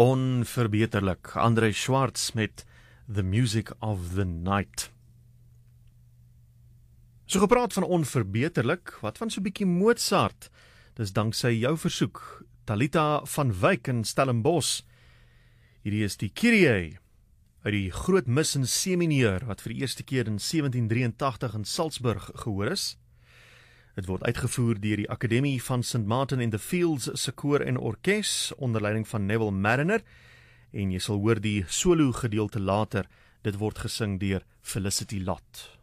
Onverbeterlik, André Schwartz met The Music of the Night. So gepraat van onverbeterlik, wat van so'n bietjie Mozart? Dis danksy jou versoek, Talita van Wyk in Stellenbosch. Hierdie is die Kyrie uit die Groot Mis in C-mineur, wat vir die eerste keer in 1783 in Salzburg gehoor is. Het word uitgevoer deur die Akademie van St. Martin in the Fields se koor en orkes, onder leiding van Neville Marriner, en jy sal hoor die solo gedeelte later, dit word gesing deur Felicity Lott.